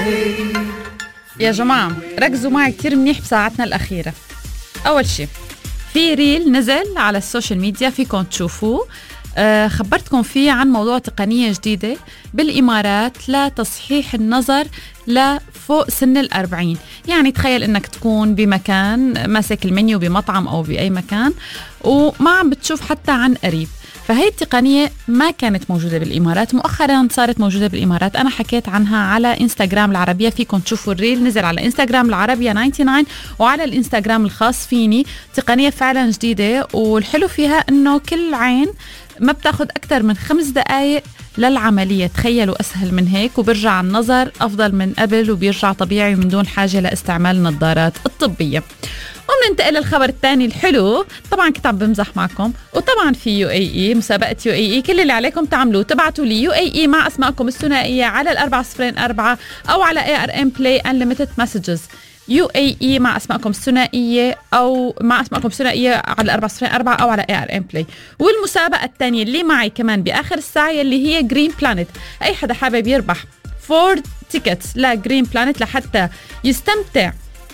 يا جماعة ركزوا معي كتير منيح بساعتنا الأخيرة. أول شيء في ريل نزل على السوشيال ميديا فيكم تشوفوه، خبرتكم فيه عن موضوع تقنية جديدة بالإمارات لتصحيح النظر لفوق سن 40. يعني تخيل إنك تكون بمكان ماسك المنيو بمطعم أو بأي مكان وما عم بتشوف حتى عن قريب. فهي التقنية ما كانت موجودة بالإمارات، مؤخرا صارت موجودة بالإمارات. أنا حكيت عنها على إنستغرام العربية، فيكم تشوفوا الريل نزل على إنستغرام العربية 99 وعلى الإنستغرام الخاص فيني. تقنية فعلا جديدة، والحلو فيها إنه كل عين ما بتاخد أكتر من 5 دقايق للعملية. تخيلوا أسهل من هيك، وبرجع النظر أفضل من قبل وبيرجع طبيعي من دون حاجة لاستعمال النظارات الطبية. ومننتقل للخبر الثاني الحلو. طبعا كنت عم بمزح معكم، وطبعا في UAE مسابقة UAE. كل اللي عليكم تعملوه تبعتوا لي UAE مع أسماءكم الثنائية على 404 أو على ARM Play Unlimited Messages. UAE مع أسماءكم الثنائية أو مع أسماءكم الثنائية على 404 أو على ARM Play. والمسابقة الثانية اللي معي كمان بآخر الساعة اللي هي Green Planet. أي حدا حابب يربح 4 تيكتس لجرين بلانت لحتى يستمتع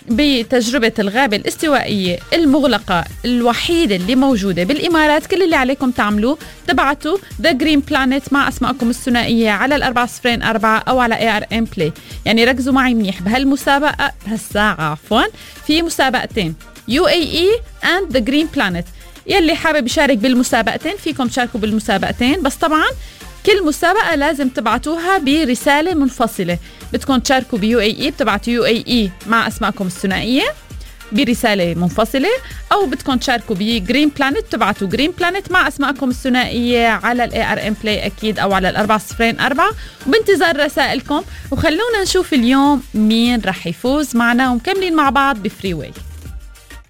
بتجربة الغابة الاستوائية المغلقة الوحيدة اللي موجودة بالإمارات، كل اللي عليكم تعملوه تبعتوا The Green Planet مع أسماءكم الثنائية على 404 أو على ARM Play. يعني ركزوا معي منيح بهالمسابقة بهالساعة، عفوا في مسابقتين UAE and The Green Planet. يلي حابب يشارك بالمسابقتين فيكم تشاركوا بالمسابقتين، بس طبعا كل مسابقة لازم تبعتوها برسالة منفصلة. بدكم تشاركوا UAE بتبعتوا UAE مع أسماءكم الثنائية برسالة منفصلة، أو بدكم تشاركوا بجرين بلانت تبعتوا جرين بلانت مع أسماءكم الثنائية على ARM Play أكيد أو على 404. وبانتظار رسائلكم، وخلونا نشوف اليوم مين رح يفوز معنا ومكملين مع بعض بفري واي.